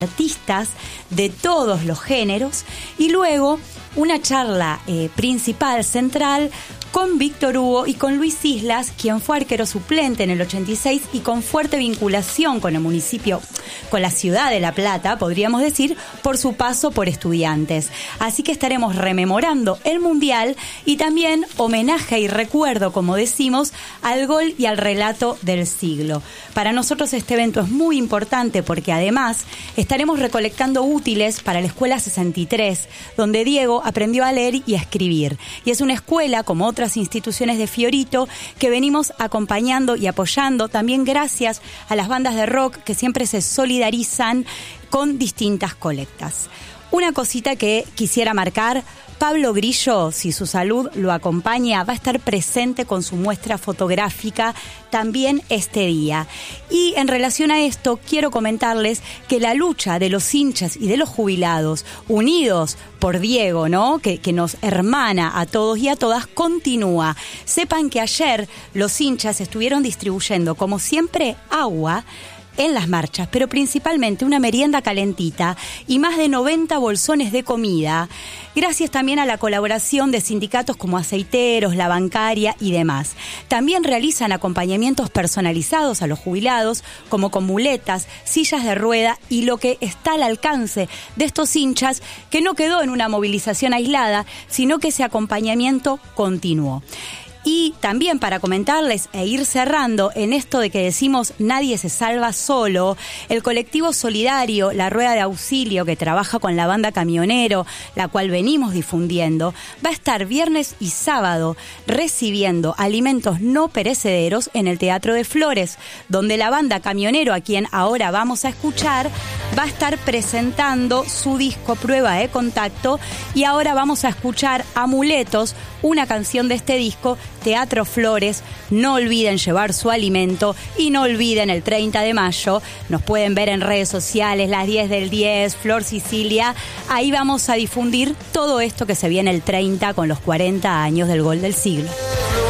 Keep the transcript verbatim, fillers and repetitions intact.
artistas de todos los géneros y luego una charla eh, principal, central, con Víctor Hugo y con Luis Islas, quien fue arquero suplente en el ochenta y seis y con fuerte vinculación con el municipio, con la ciudad de La Plata, podríamos decir, por su paso por Estudiantes. Así que estaremos rememorando el Mundial y también homenaje y recuerdo, como decimos, al gol y al relato del siglo. Para nosotros este evento es muy importante porque además estaremos recolectando útiles para la Escuela sesenta y tres, donde Diego aprendió a leer y a escribir. Y es una escuela, como otras instituciones de Fiorito, que venimos acompañando y apoyando también gracias a las bandas de rock que siempre se solidarizan con distintas colectas. Una cosita que quisiera marcar: Pablo Grillo, si su salud lo acompaña, va a estar presente con su muestra fotográfica también este día. Y en relación a esto, quiero comentarles que la lucha de los hinchas y de los jubilados, unidos por Diego, ¿no?, que, que nos hermana a todos y a todas, continúa. Sepan que ayer los hinchas estuvieron distribuyendo, como siempre, agua en las marchas, pero principalmente una merienda calentita y más de noventa bolsones de comida, gracias también a la colaboración de sindicatos como Aceiteros, La Bancaria y demás. También realizan acompañamientos personalizados a los jubilados, como con muletas, sillas de rueda y lo que está al alcance de estos hinchas, que no quedó en una movilización aislada, sino que ese acompañamiento continuó. Y también para comentarles e ir cerrando en esto de que decimos nadie se salva solo, el colectivo solidario La Rueda de Auxilio, que trabaja con la banda Camionero, la cual venimos difundiendo, va a estar viernes y sábado recibiendo alimentos no perecederos en el Teatro de Flores, donde la banda Camionero, a quien ahora vamos a escuchar, va a estar presentando su disco Prueba de Contacto. Y ahora vamos a escuchar Amuletos, una canción de este disco, Teatro Flores. No olviden llevar su alimento y no olviden el treinta de mayo. Nos pueden ver en redes sociales, las diez del diez, Flor Sicilia. Ahí vamos a difundir todo esto que se viene el treinta con los cuarenta años del gol del siglo.